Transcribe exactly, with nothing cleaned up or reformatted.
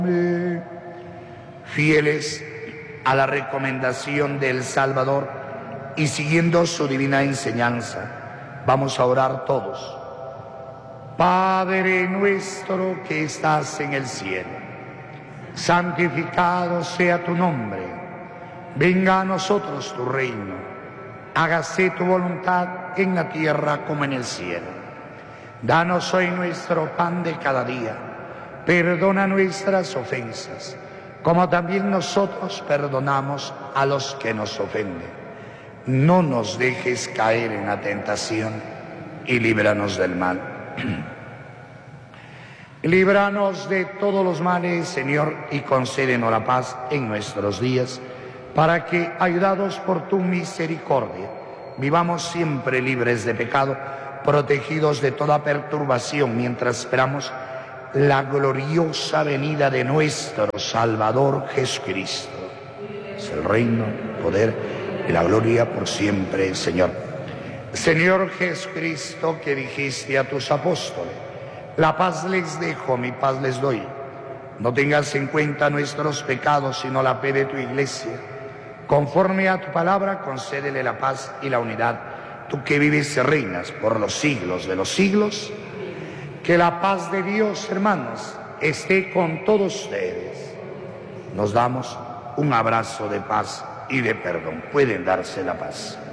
Fieles a la recomendación del Salvador y siguiendo su divina enseñanza, vamos a orar todos. Padre nuestro que estás en el cielo, santificado sea tu nombre. Venga a nosotros tu reino. Hágase tu voluntad en la tierra como en el cielo. Danos hoy nuestro pan de cada día. Perdona nuestras ofensas, como también nosotros perdonamos a los que nos ofenden. No nos dejes caer en la tentación y líbranos del mal. Líbranos de todos los males, Señor, y concédenos la paz en nuestros días, para que, ayudados por tu misericordia, vivamos siempre libres de pecado, protegidos de toda perturbación, mientras esperamos la gloriosa venida de nuestro Salvador Jesucristo. Es el reino, el poder y la gloria por siempre, Señor. Señor Jesucristo, que dijiste a tus apóstoles: la paz les dejo, mi paz les doy. No tengas en cuenta nuestros pecados, sino la fe de tu Iglesia. Conforme a tu palabra, concédele la paz y la unidad. Tú que vives y reinas por los siglos de los siglos, que la paz de Dios, hermanos, esté con todos ustedes. Nos damos un abrazo de paz y de perdón. Pueden darse la paz.